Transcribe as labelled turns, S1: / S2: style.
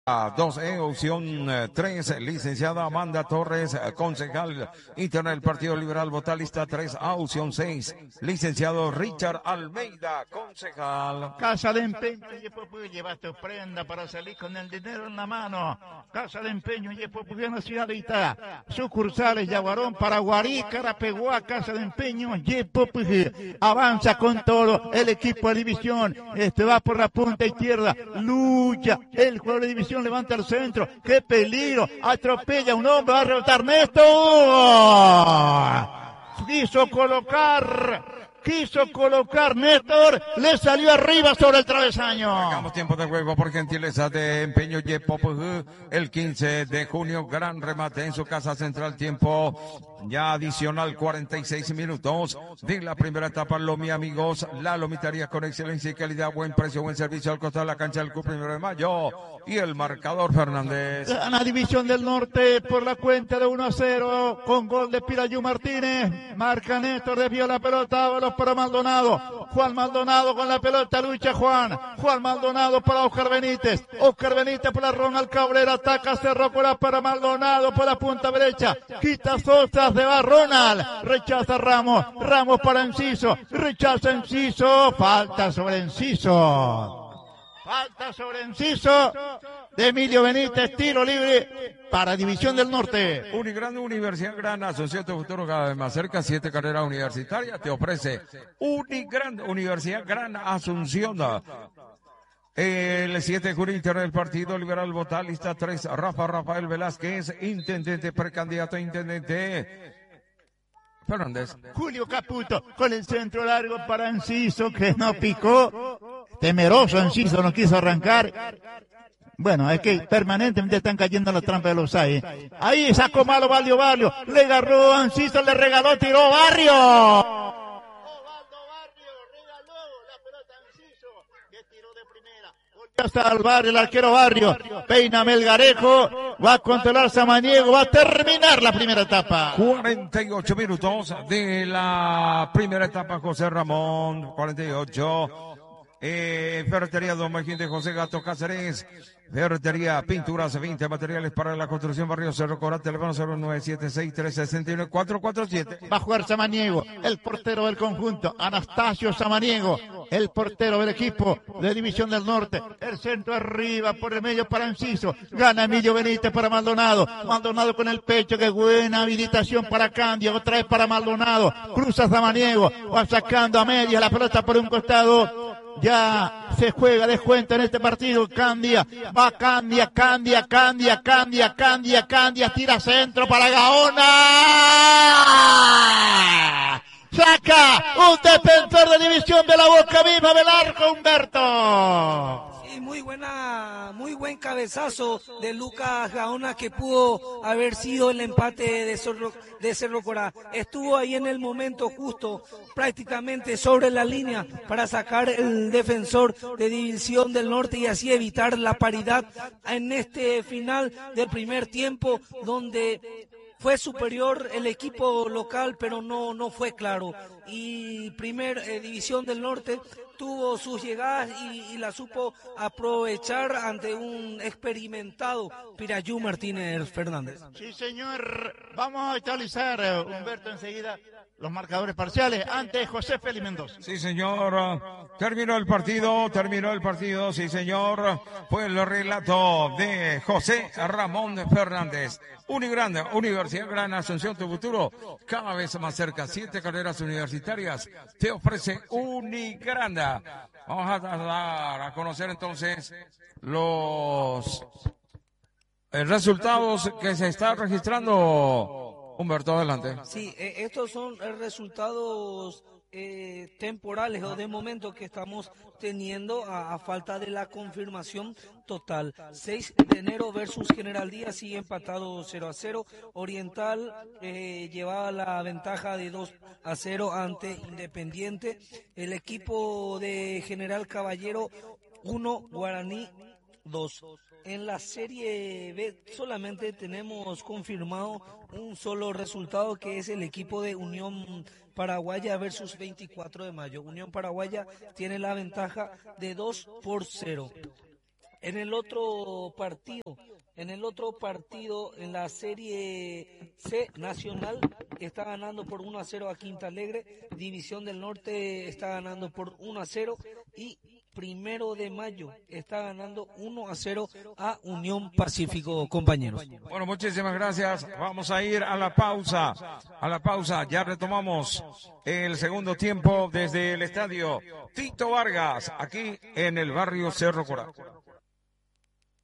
S1: 2, opción 3, licenciada Amanda Torres, concejal interna del Partido Liberal, vocalista 3A, opción 6, licenciado Richard Almeida, concejal.
S2: Casa de Empeño, lleva tu prenda para salir con el dinero en la mano. Casa de Empeño, en la ciudad de Itá. Sucursales, Yaguarón, Paraguarí, Carapeguá, Casa de Empeño, avanza con todo el equipo de división. Va por la punta izquierda, lucha, el jugador de división levanta el centro, qué peligro, atropella a un hombre, va a rebotar Néstor, quiso colocar Néstor, le salió arriba sobre el travesaño.
S1: Hagamos tiempo de juego por gentileza de Empeño Yepopujú, el 15 de junio, gran remate en su casa central, tiempo ya adicional, 46 minutos de la primera etapa. Mi amigos, la lomitaría con excelencia y calidad, buen precio, buen servicio al costado de la cancha del Club 1 de Mayo. Y el marcador, Fernández.
S2: Gana División del Norte por la cuenta de 1-0 con gol de Pirayú Martínez. Marca Néstor, desvió la pelota, Ábalos para Maldonado. Juan Maldonado con la pelota, lucha Juan Maldonado para Oscar Benítez para Ronald Cabrera, ataca, cerró para Maldonado por la punta derecha, quita Sosa, se va Ronald, rechaza Ramos para Enciso, rechaza Enciso, falta sobre Enciso de Emilio Benítez, tiro libre para División del Norte.
S1: Unigran, Universidad Gran, Asunción, tu futuro cada vez más cerca, 7 carreras universitarias te ofrece Unigran, Universidad Gran Asunción. El 7 de junio, interno del Partido Liberal, vocalista 3, Rafael Velázquez, intendente, precandidato a intendente. Fernández.
S2: Julio Caputo con el centro largo para Enciso, que no picó. Temeroso Enciso, no quiso arrancar. Bueno, es que permanentemente están cayendo en la trampa de los hay. Ahí sacó malo Barrio, le agarró a Enciso, le regaló, tiró Barrio. Hasta al Barrio, el arquero Barrio, peina Melgarejo, va a controlar Samaniego, va a terminar la primera etapa.
S1: 48 minutos de la primera etapa, José Ramón, 48. Ferretería Don Magín de José Gato Cáceres, Ferretería Pinturas 20 materiales para la construcción, Barrio Cerro Cora, teléfono 0976-369-447.
S2: Va a jugar Samaniego, el portero del conjunto, Anastasio Samaniego, el portero del equipo de División del Norte, el centro arriba, por el medio para Enciso, gana Emilio Benítez para Maldonado con el pecho, qué buena habilitación para Candia, otra vez para Maldonado, cruza Samaniego, va sacando a media la pelota por un costado. Ya se juega descuento en este partido. Candia, tira centro para Gaona. Saca un defensor de División de la Boca Viva del arco, Humberto.
S3: Muy buen cabezazo de Lucas Gaona, que pudo haber sido el empate de Cerro Corá. Estuvo ahí en el momento justo, prácticamente sobre la línea, para sacar el defensor de División del Norte y así evitar la paridad en este final del primer tiempo, donde fue superior el equipo local, pero no fue claro. Y División del Norte tuvo sus llegadas y la supo aprovechar ante un experimentado Pirayú Martínez Fernández.
S2: Sí, señor. Vamos a actualizar, Humberto, enseguida los marcadores parciales ante José Félix Mendoza.
S1: Sí, señor. Terminó el partido, sí, señor. Fue el relato de José Ramón Fernández. Unigrande, Universidad Gran Asunción, tu futuro cada vez más cerca. 7 carreras universitarias te ofrece Unigrande. Vamos a dar a conocer entonces los resultados que se están registrando. Humberto, adelante.
S3: Sí, estos son resultados temporales o de momento que estamos teniendo a falta de la confirmación total. 6 de enero versus General Díaz sigue empatado 0-0. Oriental llevaba la ventaja de 2-0 ante Independiente. El equipo de General Caballero 1, Guaraní 2. En la Serie B solamente tenemos confirmado un solo resultado, que es el equipo de Unión Paraguaya versus 24 de mayo. Unión Paraguaya tiene la ventaja de 2-0. En el otro partido, en la Serie C Nacional, está ganando por 1-0 a Quinta Alegre. División del Norte está ganando por 1-0 y Primero de Mayo está ganando 1-0 a Unión Pacífico, compañeros.
S1: Bueno, muchísimas gracias. Vamos a ir a la pausa. Ya retomamos el segundo tiempo desde el estadio Tito Vargas, aquí en el barrio Cerro Corá.